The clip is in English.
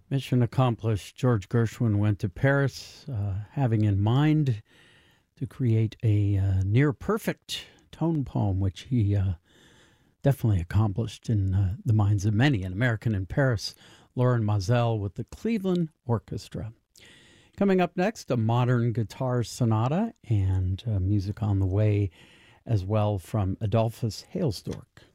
Mission accomplished. George Gershwin went to Paris, having in mind to create a near perfect tone poem, which he definitely accomplished in the minds of many. An American in Paris, Lorin Maazel with the Cleveland Orchestra. Coming up next, a modern guitar sonata and music on the way as well from Adolphus Hailstork.